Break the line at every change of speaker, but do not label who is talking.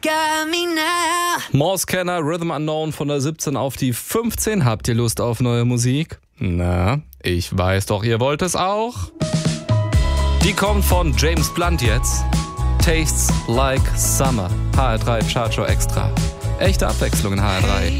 Morse Kenner, Rhythm Unknown von der 17 auf die 15. Habt ihr Lust auf neue Musik? Na, ich weiß doch, ihr wollt es auch. Die kommt von James Blunt jetzt. Tastes Like Summer. HR3 Chartshow Extra. Echte Abwechslung in HR3.